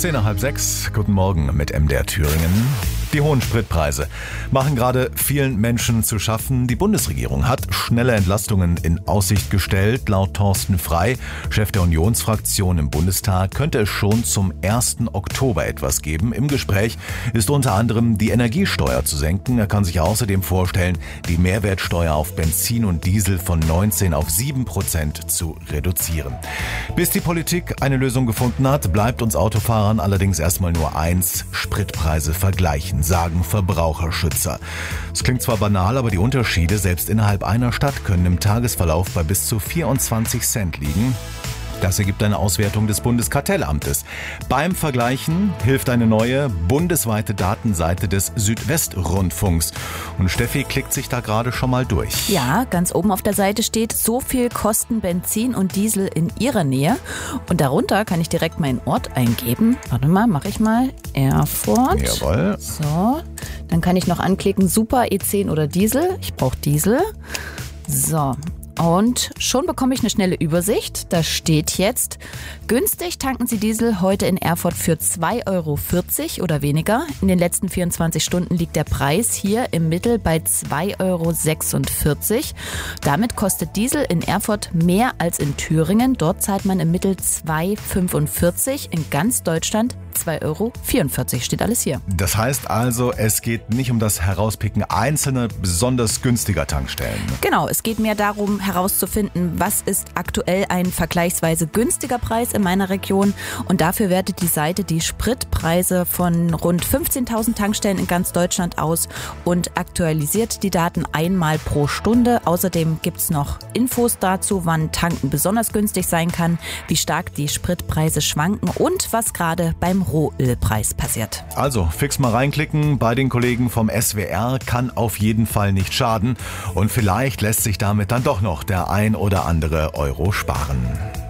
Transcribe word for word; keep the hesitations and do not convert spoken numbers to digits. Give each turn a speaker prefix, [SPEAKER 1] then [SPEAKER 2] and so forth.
[SPEAKER 1] Zehn nach halb sechs. Guten Morgen mit M D R Thüringen. Die hohen Spritpreise machen gerade vielen Menschen zu schaffen. Die Bundesregierung hat schnelle Entlastungen in Aussicht gestellt. Laut Thorsten Frey, Chef der Unionsfraktion im Bundestag, könnte es schon zum ersten Oktober etwas geben. Im Gespräch ist unter anderem die Energiesteuer zu senken. Er kann sich außerdem vorstellen, die Mehrwertsteuer auf Benzin und Diesel von neunzehn auf sieben Prozent zu reduzieren. Bis die Politik eine Lösung gefunden hat, bleibt uns Autofahrern allerdings erstmal nur eins: Spritpreise vergleichen, sagen Verbraucherschützer. Es klingt zwar banal, aber die Unterschiede selbst innerhalb einer Stadt können im Tagesverlauf bei bis zu vierundzwanzig Cent liegen. Das ergibt eine Auswertung des Bundeskartellamtes. Beim Vergleichen hilft eine neue bundesweite Datenseite des Südwestrundfunks. Und Steffi klickt sich da gerade schon mal durch.
[SPEAKER 2] Ja, ganz oben auf der Seite steht, so viel kosten Benzin und Diesel in ihrer Nähe. Und darunter kann ich direkt meinen Ort eingeben. Warte mal, mache ich mal. Erfurt.
[SPEAKER 1] Jawohl.
[SPEAKER 2] So, dann kann ich noch anklicken, Super, E zehn oder Diesel. Ich brauche Diesel. So. Und schon bekomme ich eine schnelle Übersicht. Da steht jetzt, günstig tanken Sie Diesel heute in Erfurt für zwei Euro vierzig oder weniger. In den letzten vierundzwanzig Stunden liegt der Preis hier im Mittel bei zwei Euro sechsundvierzig. Damit kostet Diesel in Erfurt mehr als in Thüringen. Dort zahlt man im Mittel zwei Euro fünfundvierzig. In ganz Deutschland zwei Euro vierundvierzig. Steht alles hier.
[SPEAKER 1] Das heißt also, es geht nicht um das Herauspicken einzelner besonders günstiger Tankstellen.
[SPEAKER 2] Genau, es geht mehr darum, herauszufinden, was ist aktuell ein vergleichsweise günstiger Preis in meiner Region. Und dafür wertet die Seite die Spritpreise von rund fünfzehntausend Tankstellen in ganz Deutschland aus und aktualisiert die Daten einmal pro Stunde. Außerdem gibt es noch Infos dazu, wann Tanken besonders günstig sein kann, wie stark die Spritpreise schwanken und was gerade beim Rohölpreis passiert.
[SPEAKER 1] Also fix mal reinklicken bei den Kollegen vom S W R, kann auf jeden Fall nicht schaden. Und vielleicht lässt sich damit dann doch noch der ein oder andere Euro sparen.